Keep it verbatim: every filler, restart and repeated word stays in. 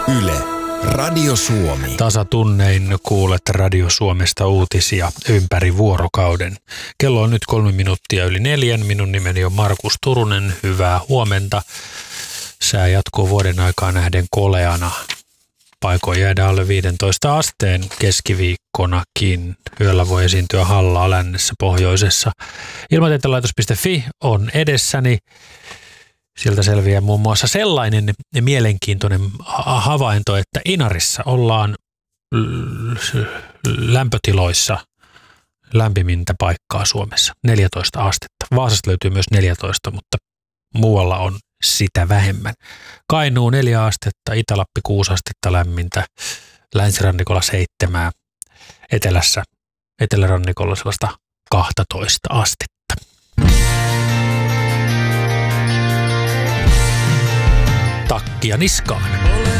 Yle, Radio Suomi. Tasatunnein kuulet Radio Suomesta uutisia ympäri vuorokauden. Kello on nyt kolme minuuttia yli neljän. Minun nimeni on Markus Turunen. Hyvää huomenta. Sää jatkuu vuoden aikaa nähden koleana. Paikoin jäädä alle viisitoista asteen keskiviikkonakin. Yöllä voi esiintyä hallaa lännessä, pohjoisessa. Ilmatietelaitos piste fi on edessäni. Sieltä selviää muun muassa sellainen mielenkiintoinen havainto, että Inarissa ollaan lämpötiloissa lämpimintä paikkaa Suomessa, neljätoista astetta. Vaasasta löytyy myös neljätoista, mutta muualla on sitä vähemmän. Kainuu neljä astetta, Itä-Lappi kuusi astetta lämmintä, länsirannikolla seitsemää, etelässä, etelärannikolla sellaista kaksitoista astetta. Takkia niskaan.